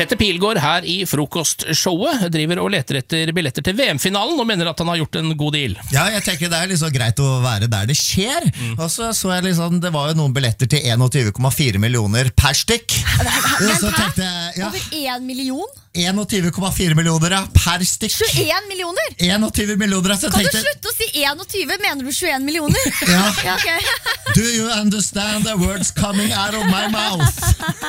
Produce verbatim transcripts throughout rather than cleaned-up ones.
Petter Pilgaard her i frokostshowet driver og leter etter billetter til V M-finalen og mener at han har gjort en god deal. Ja, jeg tenker det er liksom greit å være der det skjer. Mm. Og så så jeg liksom, det var jo noen billetter til einogtyve komma fire millioner per stykk. Men så tenkte jeg, ja, over en million? einogtyve komma fire millioner ja, per stykk. tjueen millioner? einogtyve millioner, så kan tenkte du slutte å si einogtyve? Mener du tjueen millioner? Ja. Ja, okay. Do you understand the words coming out of my mouth?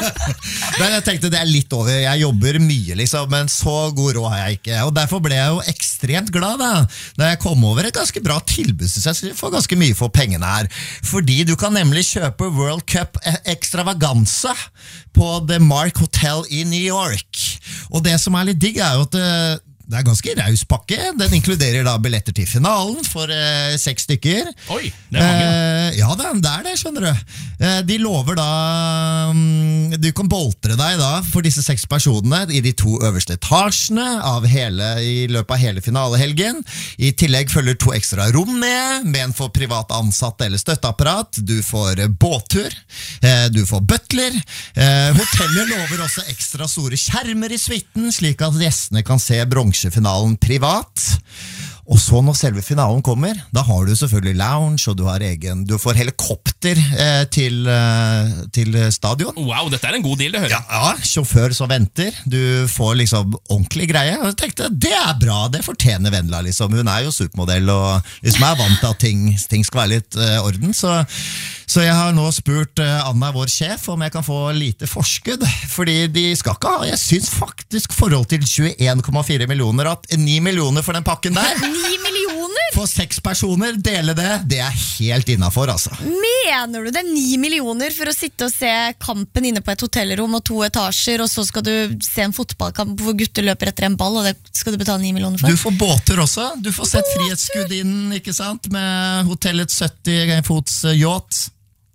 Men jeg tenkte det er litt over. Jeg jobber mye liksom, men så god råd har jeg ikke. Og derfor ble jeg jo ekstremt glad da da jeg kom over et ganske bra tilbud. Så jeg får ganske mye for pengene her. Fordi du kan nemlig kjøpe World Cup Extravaganza på The Mark Hotel i New York. Og det som er litt digg er jo at det, det er ganske raus pakke. Den inkluderer da billetter til finalen for eh, seks stykker. Oi, det er mange. Eh, ja, det, det er det, skjønner du. Eh, de lover da um, du kan boltre deg da for disse seks personene i de to øverste etasjene av hele, i løpet av hele finalehelgen. I tillegg følger to ekstra rom med, med en for privat ansatte eller støtteapparat. Du får båttur, eh, du får butler. Eh, hotellet lover også ekstra store skjermer i suiten, slik at gjestene kan se bronsefinalen privat. Og så når selve finalen kommer, da har du selvfølgelig lounge, og du har egen, du får helikopter eh, til, eh, til stadion. Wow, dette er en god deal, det hører jeg. Ja, ja, sjåfør som venter. Du får liksom ordentlig greie. Og jeg tenkte, det er bra, det fortjener Vendela liksom. Hun er jo supermodell, og liksom er vant til at ting, ting skal være litt eh, orden, så... Så jeg har nå spurt Anna, vår sjef, om jeg kan få lite forskudd, fordi de skal ikke ha, jeg synes faktisk forhold til tjueen komma fire millioner, at ni millioner for den pakken der, ni millioner? For seks personer, dele det, det er helt innenfor, altså. Mener du det? Ni millioner for å sitte og se kampen inne på et hotellrom og to etasjer, og så skal du se en fotballkamp hvor gutter løper etter en ball, og det skal du betale ni millioner for? Du får båter også, du får sett Frihetsgudinnen, ikke sant, med hotellets sytti fots yacht.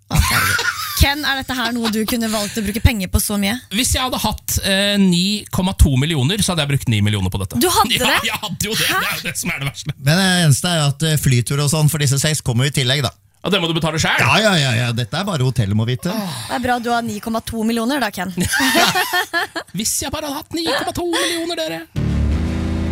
Ken, er dette her noe du kunne valgt å bruke penger på så mye? Hvis jeg hadde hatt eh, ni komma to millioner, så hadde jeg brukt ni millioner på dette. Du hadde det? Ja, jeg hadde jo det. Hæ? Det er jo det som er det verste. Men det eneste er jo at flytur og sånn for disse seks kommer jo i tillegg da. Ja, det må du betale selv. Ja, ja, ja, ja. Dette er bare hotellet må vite. Det er bra du har ni komma to millioner da, Ken. Hvis jeg bare hadde hatt ni komma to millioner, dere.